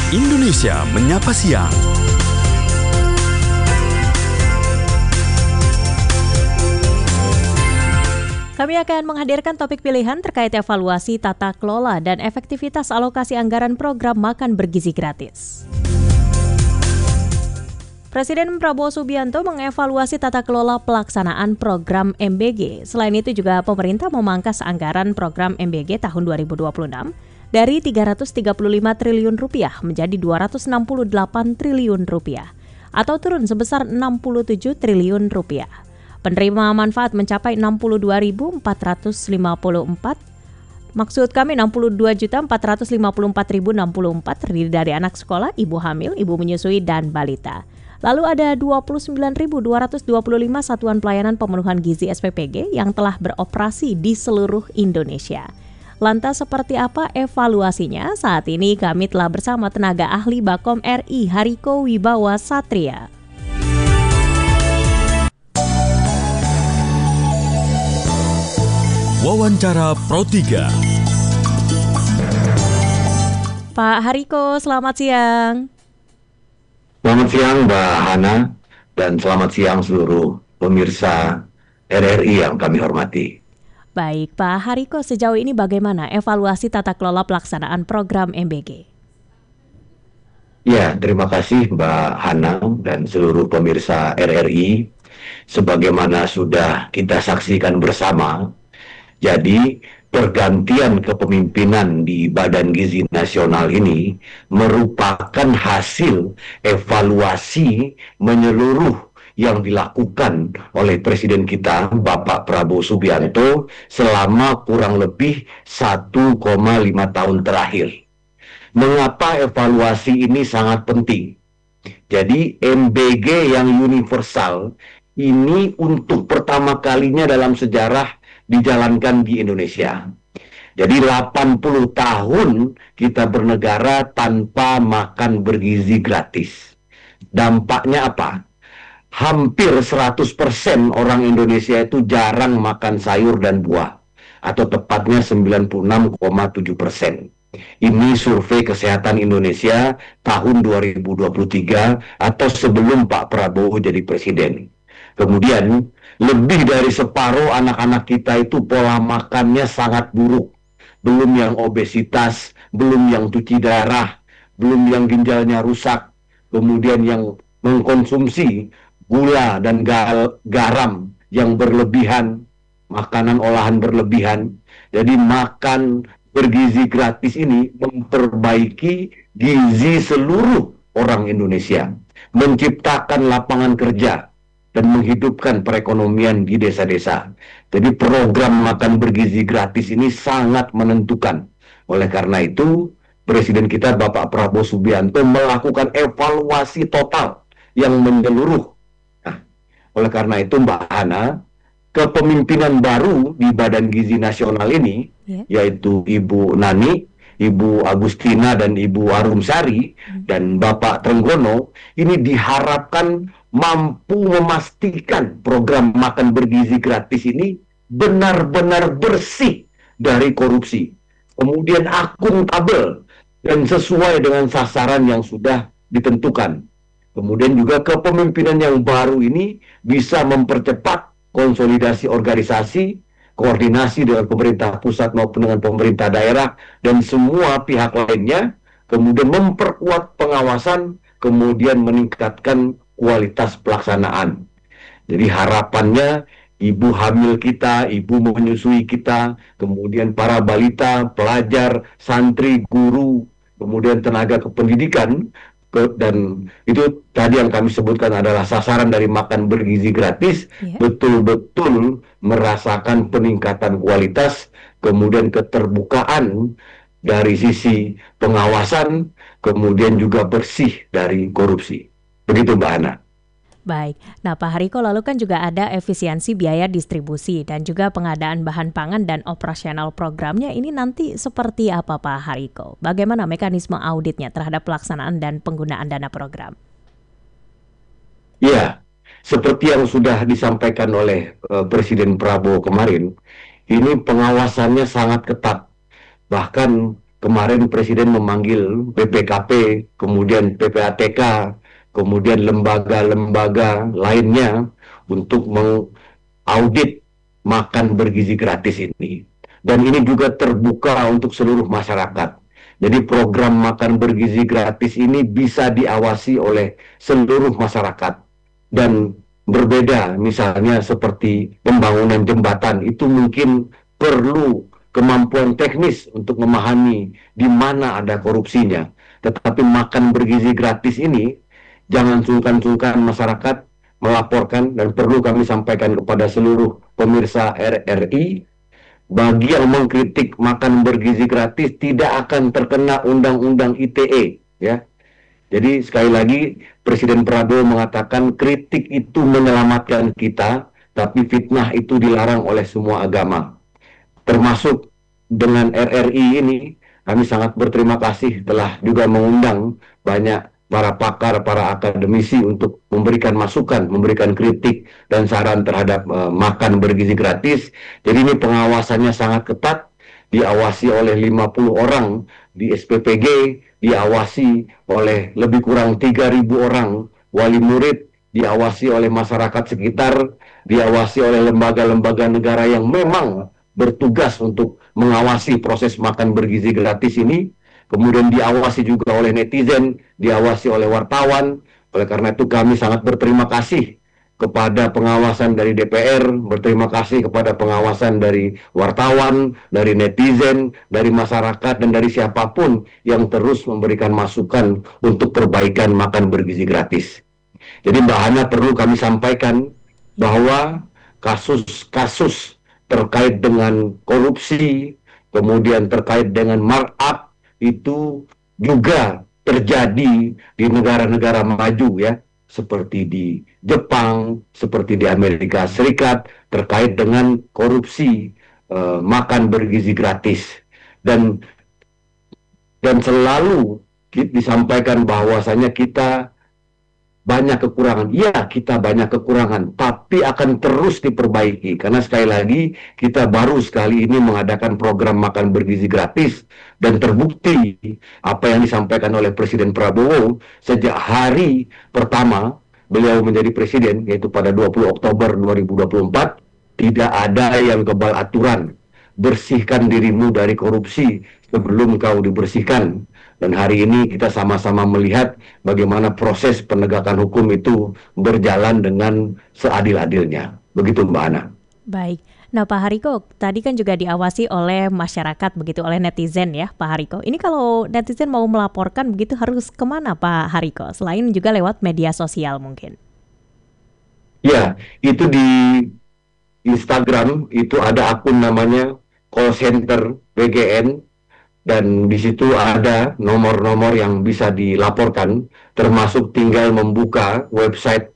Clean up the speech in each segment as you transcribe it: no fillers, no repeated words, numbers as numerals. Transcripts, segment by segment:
Indonesia Menyapa Siang. Kami akan menghadirkan topik pilihan terkait evaluasi tata kelola dan efektivitas alokasi anggaran program makan bergizi gratis. Presiden Prabowo Subianto mengevaluasi tata kelola pelaksanaan program MBG. Selain itu juga pemerintah memangkas anggaran program MBG tahun 2026 dari Rp335 triliun menjadi Rp268 triliun atau turun sebesar Rp67 triliun. Penerima manfaat mencapai 62.454. Maksud kami 62.454.064 terdiri dari anak sekolah, ibu hamil, ibu menyusui, dan balita. Lalu ada 29.225 satuan pelayanan pemenuhan gizi SPPG yang telah beroperasi di seluruh Indonesia. Lantas seperti apa evaluasinya? Saat ini kami telah bersama tenaga ahli Bakom RI Hariko Wibawa Satria. Wawancara Pro 3. Pak Hariko, selamat siang. Selamat siang Mbak Hana, dan selamat siang seluruh pemirsa RRI yang kami hormati. Baik, Pak Hariko, sejauh ini bagaimana evaluasi tata kelola pelaksanaan program MBG? Ya, terima kasih Mbak Hana dan seluruh pemirsa RRI. Sebagaimana sudah kita saksikan bersama, jadi pergantian kepemimpinan di Badan Gizi Nasional ini merupakan hasil evaluasi menyeluruh yang dilakukan oleh Presiden kita, Bapak Prabowo Subianto, selama kurang lebih 1,5 tahun terakhir. Mengapa evaluasi ini sangat penting? Jadi MBG yang universal ini untuk pertama kalinya dalam sejarah dijalankan di Indonesia. Jadi 80 tahun kita bernegara tanpa makan bergizi gratis. Dampaknya apa? Hampir 100% orang Indonesia itu jarang makan sayur dan buah, atau tepatnya 96,7%. Ini survei Kesehatan Indonesia tahun 2023 atau sebelum Pak Prabowo jadi presiden. Kemudian lebih dari separuh anak-anak kita itu pola makannya sangat buruk. Belum yang obesitas, belum yang cuci darah, belum yang ginjalnya rusak. Kemudian yang mengkonsumsi gula dan garam yang berlebihan, makanan olahan berlebihan. Jadi makan bergizi gratis ini memperbaiki gizi seluruh orang Indonesia, menciptakan lapangan kerja, dan menghidupkan perekonomian di desa-desa. Jadi program makan bergizi gratis ini sangat menentukan. Oleh karena itu, Presiden kita Bapak Prabowo Subianto melakukan evaluasi total yang menyeluruh. Nah, oleh karena itu Mbak Hana, kepemimpinan baru di Badan Gizi Nasional ini, yaitu Ibu Nani, Ibu Agustina, dan Ibu Arumsari, dan Bapak Trenggono, ini diharapkan mampu memastikan program makan bergizi gratis ini benar-benar bersih dari korupsi, kemudian akuntabel dan sesuai dengan sasaran yang sudah ditentukan. Kemudian juga kepemimpinan yang baru ini bisa mempercepat konsolidasi organisasi, koordinasi dengan pemerintah pusat maupun dengan pemerintah daerah dan semua pihak lainnya, kemudian memperkuat pengawasan, kemudian meningkatkan kualitas pelaksanaan. Jadi harapannya ibu hamil kita, ibu menyusui kita, kemudian para balita, pelajar, santri, guru, kemudian tenaga kependidikan, dan itu tadi yang kami sebutkan adalah sasaran dari makan bergizi gratis, betul-betul merasakan peningkatan kualitas, kemudian keterbukaan dari sisi pengawasan, kemudian juga bersih dari korupsi. Begitu Mbak Hana. Baik, nah Pak Hariko, lalu kan juga ada efisiensi biaya distribusi dan juga pengadaan bahan pangan dan operasional programnya ini nanti seperti apa Pak Hariko? Bagaimana mekanisme auditnya terhadap pelaksanaan dan penggunaan dana program? Ya, seperti yang sudah disampaikan oleh Presiden Prabowo kemarin, ini pengawasannya sangat ketat. Bahkan kemarin Presiden memanggil BPKP, kemudian PPATK, kemudian lembaga-lembaga lainnya untuk mengaudit makan bergizi gratis ini. Dan ini juga terbuka untuk seluruh masyarakat. Jadi program makan bergizi gratis ini bisa diawasi oleh seluruh masyarakat. Dan berbeda misalnya seperti pembangunan jembatan, itu mungkin perlu kemampuan teknis untuk memahami di mana ada korupsinya. Tetapi makan bergizi gratis ini, jangan sungkan-sungkan masyarakat melaporkan, dan perlu kami sampaikan kepada seluruh pemirsa RRI, bagi yang mengkritik makan bergizi gratis tidak akan terkena Undang-Undang ITE, ya. Jadi sekali lagi Presiden Prabowo mengatakan kritik itu menyelamatkan kita, tapi fitnah itu dilarang oleh semua agama. Termasuk dengan RRI ini, kami sangat berterima kasih telah juga mengundang banyak para pakar, para akademisi untuk memberikan masukan, memberikan kritik dan saran terhadap makan bergizi gratis. Jadi ini pengawasannya sangat ketat, diawasi oleh 50 orang di SPPG, diawasi oleh lebih kurang 3.000 orang wali murid, diawasi oleh masyarakat sekitar, diawasi oleh lembaga-lembaga negara yang memang bertugas untuk mengawasi proses makan bergizi gratis ini, kemudian diawasi juga oleh netizen, diawasi oleh wartawan. Oleh karena itu kami sangat berterima kasih kepada pengawasan dari DPR, berterima kasih kepada pengawasan dari wartawan, dari netizen, dari masyarakat, dan dari siapapun yang terus memberikan masukan untuk perbaikan makan bergizi gratis. Jadi Mbak Hana, perlu kami sampaikan bahwa kasus-kasus terkait dengan korupsi, kemudian terkait dengan markup, itu juga terjadi di negara-negara maju, ya, seperti di Jepang, seperti di Amerika Serikat, terkait dengan korupsi makan bergizi gratis. Dan selalu disampaikan bahwasanya kita banyak kekurangan. Ya, kita banyak kekurangan, tapi akan terus diperbaiki. Karena sekali lagi, kita baru sekali ini mengadakan program makan bergizi gratis, dan terbukti apa yang disampaikan oleh Presiden Prabowo sejak hari pertama beliau menjadi presiden, yaitu pada 20 Oktober 2024, tidak ada yang kebal aturan. Bersihkan dirimu dari korupsi sebelum kau dibersihkan. Dan hari ini kita sama-sama melihat bagaimana proses penegakan hukum itu berjalan dengan seadil-adilnya. Begitu Mbak Ana. Baik. Nah Pak Hariko, tadi kan juga diawasi oleh masyarakat begitu, oleh netizen ya Pak Hariko. Ini kalau netizen mau melaporkan begitu harus kemana Pak Hariko? Selain juga lewat media sosial mungkin. Ya, itu di Instagram itu ada akun namanya Call Center BGN. Dan di situ ada nomor-nomor yang bisa dilaporkan, termasuk tinggal membuka website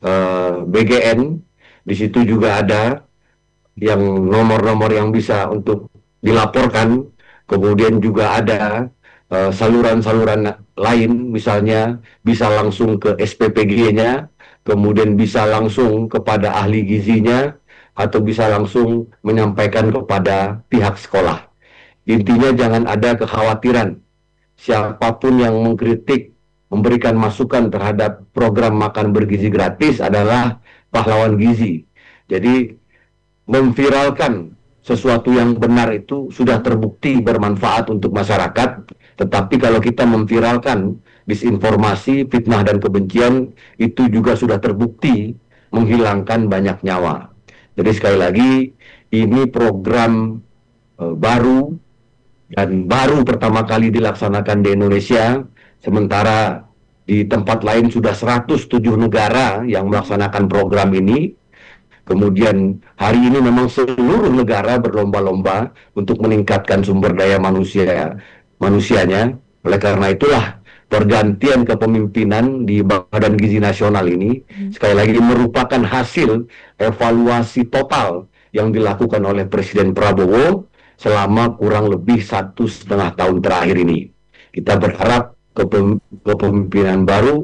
BGN. Di situ juga ada yang nomor-nomor yang bisa untuk dilaporkan. Kemudian juga ada saluran-saluran lain, misalnya bisa langsung ke SPPG-nya, kemudian bisa langsung kepada ahli gizinya, atau bisa langsung menyampaikan kepada pihak sekolah. Intinya jangan ada kekhawatiran. Siapapun yang mengkritik, memberikan masukan terhadap program makan bergizi gratis adalah pahlawan gizi. Jadi memviralkan sesuatu yang benar itu sudah terbukti bermanfaat untuk masyarakat. Tetapi kalau kita memviralkan disinformasi, fitnah dan kebencian, itu juga sudah terbukti menghilangkan banyak nyawa. Jadi sekali lagi, ini program baru, dan baru pertama kali dilaksanakan di Indonesia, sementara di tempat lain sudah 107 negara yang melaksanakan program ini. Kemudian hari ini memang seluruh negara berlomba-lomba untuk meningkatkan sumber daya manusianya. Oleh karena itulah pergantian kepemimpinan di Badan Gizi Nasional ini sekali lagi merupakan hasil evaluasi total yang dilakukan oleh Presiden Prabowo selama kurang lebih 1,5 tahun terakhir ini. Kita berharap kepemimpinan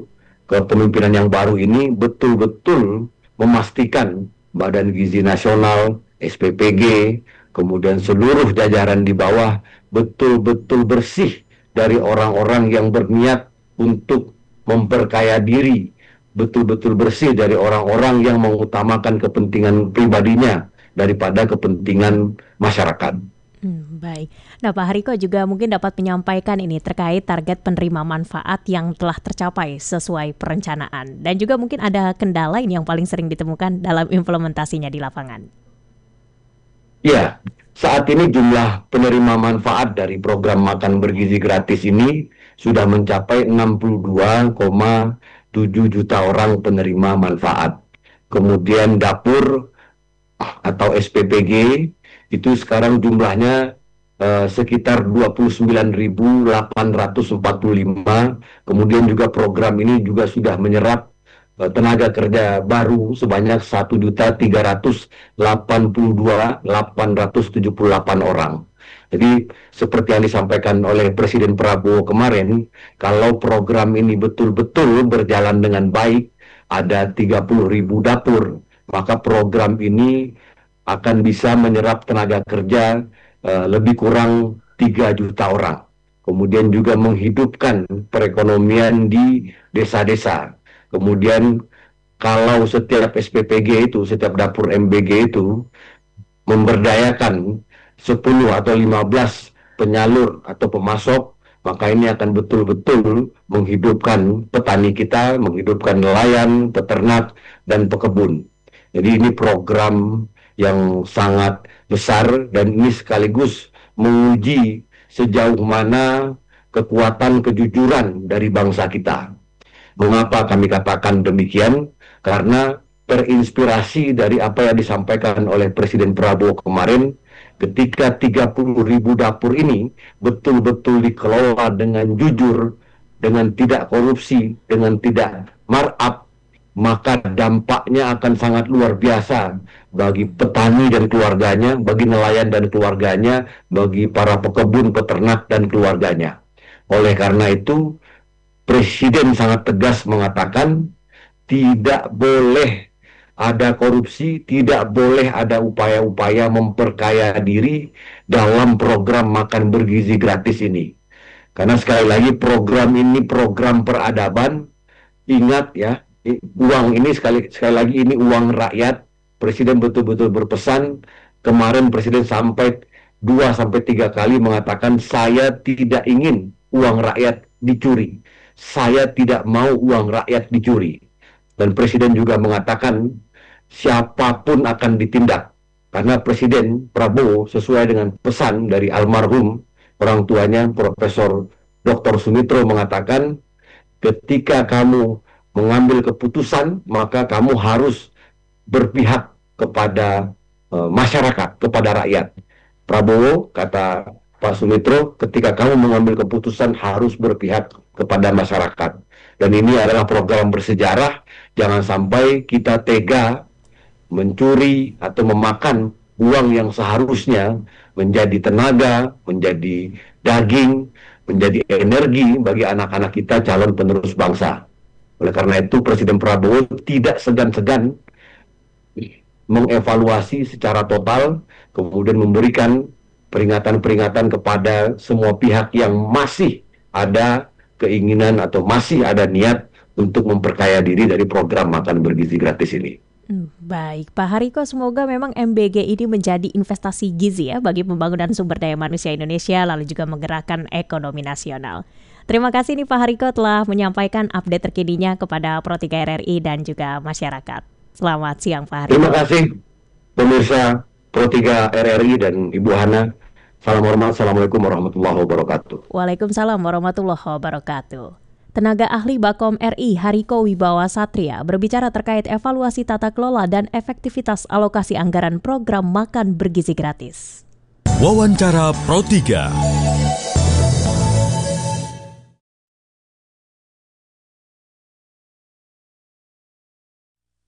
yang baru ini betul-betul memastikan Badan Gizi Nasional, SPPG, kemudian seluruh jajaran di bawah betul-betul bersih dari orang-orang yang berniat untuk memperkaya diri, betul-betul bersih dari orang-orang yang mengutamakan kepentingan pribadinya daripada kepentingan masyarakat. Baik. Nah, Pak Hariko juga mungkin dapat menyampaikan ini terkait target penerima manfaat yang telah tercapai sesuai perencanaan. Dan juga mungkin ada kendala ini yang paling sering ditemukan dalam implementasinya di lapangan. Ya, saat ini jumlah penerima manfaat dari program makan bergizi gratis ini sudah mencapai 62,7 juta orang penerima manfaat. Kemudian dapur atau SPPG itu sekarang jumlahnya sekitar 29.845. Kemudian juga program ini juga sudah menyerap tenaga kerja baru sebanyak 1.382.878 orang. Jadi seperti yang disampaikan oleh Presiden Prabowo kemarin, kalau program ini betul-betul berjalan dengan baik, ada 30.000 dapur, maka program ini akan bisa menyerap tenaga kerja lebih kurang 3 juta orang. Kemudian juga menghidupkan perekonomian di desa-desa. Kemudian kalau setiap SPPG itu, setiap dapur MBG itu memberdayakan 10 atau 15 penyalur atau pemasok, maka ini akan betul-betul menghidupkan petani kita, menghidupkan nelayan, peternak, dan pekebun. Jadi ini program yang sangat besar dan ini sekaligus menguji sejauh mana kekuatan kejujuran dari bangsa kita. Mengapa kami katakan demikian? Karena terinspirasi dari apa yang disampaikan oleh Presiden Prabowo kemarin, ketika 30.000 dapur ini betul-betul dikelola dengan jujur, dengan tidak korupsi, dengan tidak markup, maka dampaknya akan sangat luar biasa bagi petani dan keluarganya, bagi nelayan dan keluarganya, bagi para pekebun, peternak dan keluarganya. Oleh karena itu, Presiden sangat tegas mengatakan tidak boleh ada korupsi, tidak boleh ada upaya-upaya memperkaya diri dalam program makan bergizi gratis ini. Karena sekali lagi program ini program peradaban. Ingat ya, uang ini sekali lagi ini uang rakyat. Presiden betul-betul berpesan. Kemarin Presiden sampai 2-3 kali mengatakan saya tidak ingin uang rakyat dicuri. Saya tidak mau uang rakyat dicuri. Dan Presiden juga mengatakan siapapun akan ditindak. Karena Presiden Prabowo sesuai dengan pesan dari almarhum orang tuanya Profesor Dr. Sumitro mengatakan, ketika kamu mengambil keputusan, maka kamu harus berpihak kepada masyarakat, kepada rakyat. Prabowo, kata Pak Sumitro, ketika kamu mengambil keputusan harus berpihak kepada masyarakat. Dan ini adalah program bersejarah, jangan sampai kita tega mencuri atau memakan uang yang seharusnya menjadi tenaga, menjadi daging, menjadi energi bagi anak-anak kita calon penerus bangsa. Oleh karena itu Presiden Prabowo tidak segan-segan mengevaluasi secara total, kemudian memberikan peringatan-peringatan kepada semua pihak yang masih ada keinginan atau masih ada niat untuk memperkaya diri dari program makan bergizi gratis ini. Baik, Pak Hariko, semoga memang MBG ini menjadi investasi gizi ya bagi pembangunan sumber daya manusia Indonesia, lalu juga menggerakkan ekonomi nasional. Terima kasih nih Pak Hariko telah menyampaikan update terkininya kepada Pro 3 RRI dan juga masyarakat. Selamat siang Pak Hariko. Terima kasih pemirsa Pro 3 RRI dan Ibu Hana. Salam hormat, Assalamualaikum warahmatullahi wabarakatuh. Waalaikumsalam warahmatullahi wabarakatuh. Tenaga ahli Bakom RI Hariko Wibawa Satria berbicara terkait evaluasi tata kelola dan efektivitas alokasi anggaran program makan bergizi gratis. Wawancara Pro 3.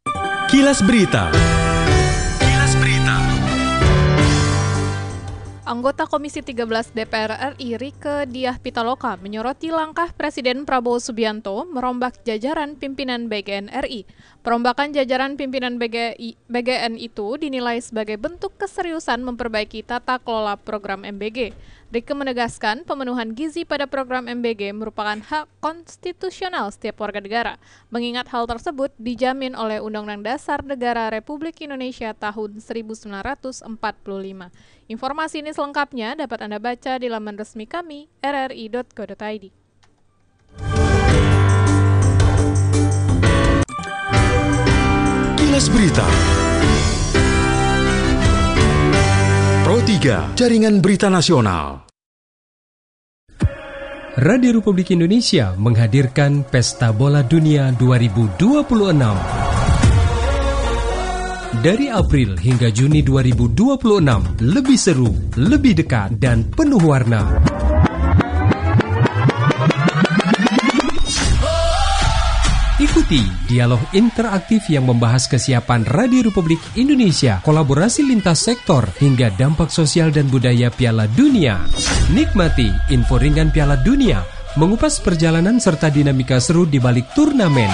Kilas Berita. Anggota Komisi 13 DPR RI Rieke Diah Pitaloka menyoroti langkah Presiden Prabowo Subianto merombak jajaran pimpinan BGN RI. Perombakan jajaran pimpinan BGN itu dinilai sebagai bentuk keseriusan memperbaiki tata kelola program MBG. Rieke menegaskan pemenuhan gizi pada program MBG merupakan hak konstitusional setiap warga negara, mengingat hal tersebut dijamin oleh Undang-Undang Dasar Negara Republik Indonesia tahun 1945. Informasi ini selengkapnya dapat Anda baca di laman resmi kami, rri.co.id. Kilas Berita Pro 3, Jaringan Berita Nasional. Radio Republik Indonesia menghadirkan Pesta Bola Dunia 2026. Dari April hingga Juni 2026, lebih seru, lebih dekat, dan penuh warna. Ikuti dialog interaktif yang membahas kesiapan Radio Republik Indonesia, kolaborasi lintas sektor, hingga dampak sosial dan budaya Piala Dunia. Nikmati info ringan Piala Dunia, mengupas perjalanan serta dinamika seru di balik turnamen.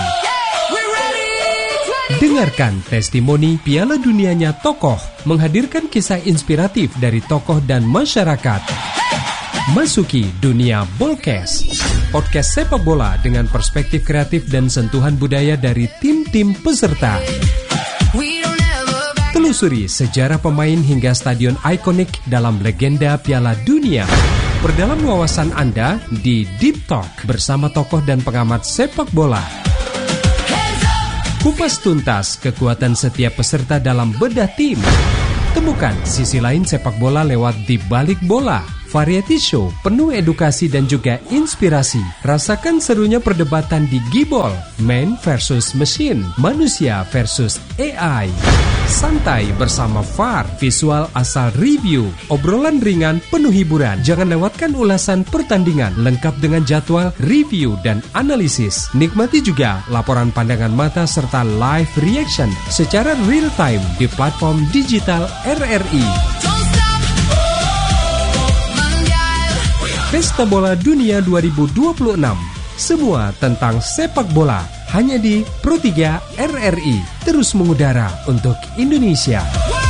Dengarkan testimoni Piala Dunianya tokoh, menghadirkan kisah inspiratif dari tokoh dan masyarakat. Masuki dunia Bolkes, podcast sepak bola dengan perspektif kreatif dan sentuhan budaya dari tim-tim peserta. Telusuri sejarah pemain hingga stadion ikonik dalam legenda Piala Dunia. Perdalam wawasan Anda di Deep Talk bersama tokoh dan pengamat sepak bola. Kupas tuntas kekuatan setiap peserta dalam bedah tim. Temukan sisi lain sepak bola lewat Di Balik Bola. Variety show penuh edukasi dan juga inspirasi. Rasakan serunya perdebatan di Gibol, man versus machine, manusia versus AI. Santai bersama VAR, visual asal review, obrolan ringan penuh hiburan. Jangan lewatkan ulasan pertandingan lengkap dengan jadwal, review, dan analisis. Nikmati juga laporan pandangan mata serta live reaction secara real time di platform digital RRI. Pesta Bola Dunia 2026. Semua tentang sepak bola hanya di Pro 3 RRI. Terus mengudara untuk Indonesia.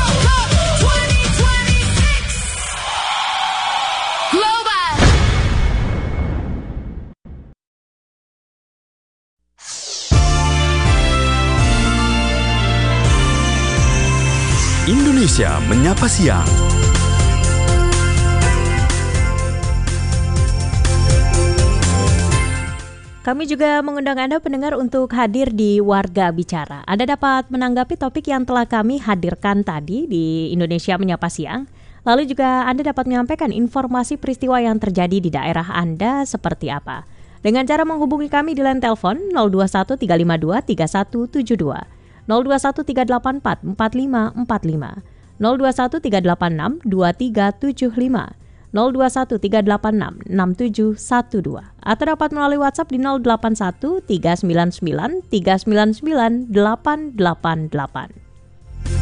Indonesia Menyapa Siang. Kami juga mengundang Anda pendengar untuk hadir di Warga Bicara. Anda dapat menanggapi topik yang telah kami hadirkan tadi di Indonesia Menyapa Siang. Lalu juga Anda dapat menyampaikan informasi peristiwa yang terjadi di daerah Anda seperti apa. Dengan cara menghubungi kami di line telepon 021 352 3172, 021 384 4545, 021 386 2375, 021 386 6712 atau dapat melalui WhatsApp di 081 399 399 888.